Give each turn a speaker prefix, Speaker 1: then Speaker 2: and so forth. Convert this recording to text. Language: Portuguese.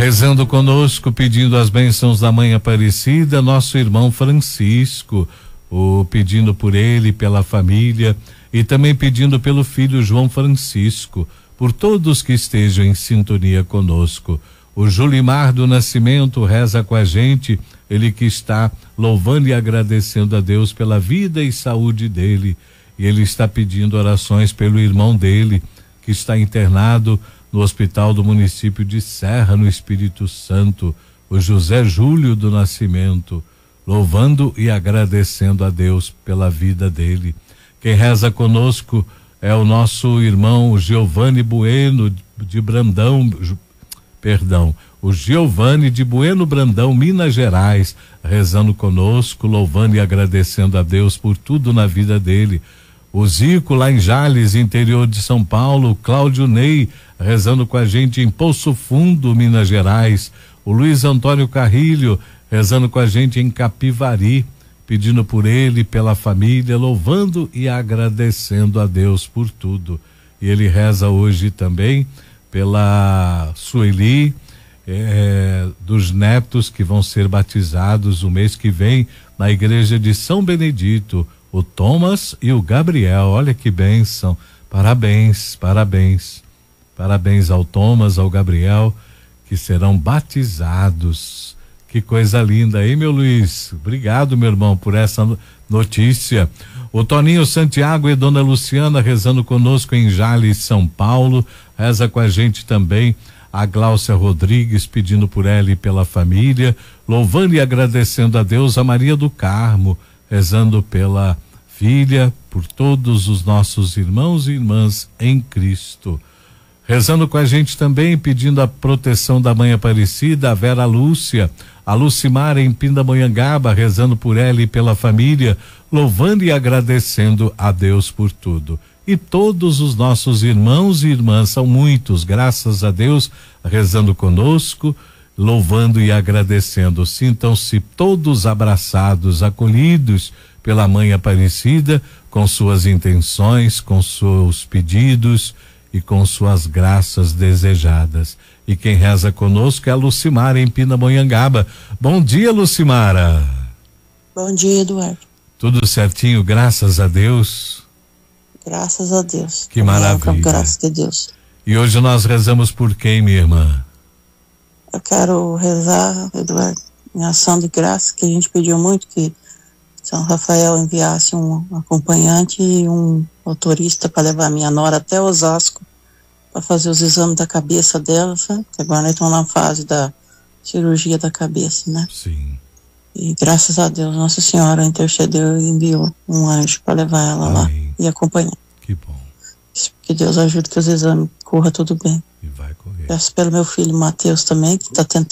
Speaker 1: Rezando conosco, pedindo as bênçãos da Mãe Aparecida, nosso irmão Francisco, pedindo por ele, pela família, e também pedindo pelo filho João Francisco, por todos que estejam em sintonia conosco. O Julimar do Nascimento reza com a gente, ele que está louvando e agradecendo a Deus pela vida e saúde dele, e ele está pedindo orações pelo irmão dele, que está internado no hospital do município de Serra, no Espírito Santo, o José Júlio do Nascimento, louvando e agradecendo a Deus pela vida dele. Quem reza conosco é o nosso irmão Giovanni Bueno de Brandão, o Giovanni de Bueno Brandão, Minas Gerais, rezando conosco, louvando e agradecendo a Deus por tudo na vida dele. O Zico lá em Jales, interior de São Paulo, Cláudio Ney, rezando com a gente em Poço Fundo, Minas Gerais. O Luiz Antônio Carrilho, rezando com a gente em Capivari, pedindo por ele, pela família, louvando e agradecendo a Deus por tudo. E ele reza hoje também pela Sueli, dos netos que vão ser batizados o mês que vem na igreja de São Benedito, o Thomas e o Gabriel. Olha que bênção, parabéns ao Thomas, ao Gabriel, que serão batizados. Que coisa linda, hein, meu Luiz? Obrigado, meu irmão, por essa notícia. O Toninho Santiago e Dona Luciana rezando conosco em Jales, São Paulo. Reza com a gente também a Gláucia Rodrigues, pedindo por ela e pela família, louvando e agradecendo a Deus. A Maria do Carmo, rezando pela filha, por todos os nossos irmãos e irmãs em Cristo. Rezando com a gente também, pedindo a proteção da Mãe Aparecida, a Vera Lúcia, a Lucimara em Pindamonhangaba, rezando por ela e pela família, louvando e agradecendo a Deus por tudo. E todos os nossos irmãos e irmãs, são muitos, graças a Deus, rezando conosco, louvando e agradecendo. Sintam-se todos abraçados, acolhidos pela Mãe Aparecida, com suas intenções, com seus pedidos e com suas graças desejadas. E quem reza conosco é a Lucimara em Pindamonhangaba. Bom dia, Lucimara.
Speaker 2: Bom dia, Eduardo.
Speaker 1: Tudo certinho, graças a Deus.
Speaker 2: Graças a Deus.
Speaker 1: Que maravilha.
Speaker 2: Graças a Deus.
Speaker 1: E hoje nós rezamos por quem, minha irmã?
Speaker 2: Eu quero rezar, Eduardo, em ação de graça, que a gente pediu muito que São Rafael enviasse um acompanhante e um motorista para levar minha nora até Osasco para fazer os exames da cabeça dela, sabe? Agora nós estamos na fase da cirurgia da cabeça, né?
Speaker 1: Sim.
Speaker 2: E graças a Deus, Nossa Senhora intercedeu e enviou um anjo para levar ela lá e acompanhar.
Speaker 1: Que bom.
Speaker 2: Que Deus ajude que os exames corram tudo bem.
Speaker 1: E vai correr.
Speaker 2: Peço pelo meu filho Matheus também, que está tentando